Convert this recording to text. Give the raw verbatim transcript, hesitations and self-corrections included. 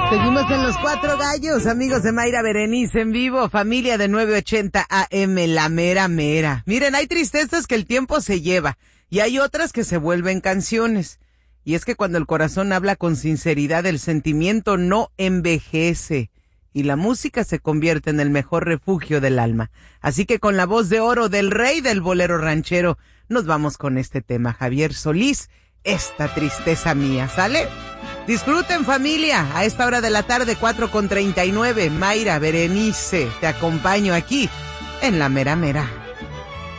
Seguimos en Los Cuatro Gallos, amigos de Mayra Berenice en vivo, familia de nueve ochenta A M, la mera mera. Miren, hay tristezas que el tiempo se lleva y hay otras que se vuelven canciones. Y es que cuando el corazón habla con sinceridad, el sentimiento no envejece y la música se convierte en el mejor refugio del alma. Así que con la voz de oro del rey del bolero ranchero, nos vamos con este tema, Javier Solís, Esta tristeza mía, ¿sale? Disfruten, familia, a esta hora de la tarde, cuatro con treinta y nueve, Mayra Berenice, te acompaño aquí en La Mera Mera.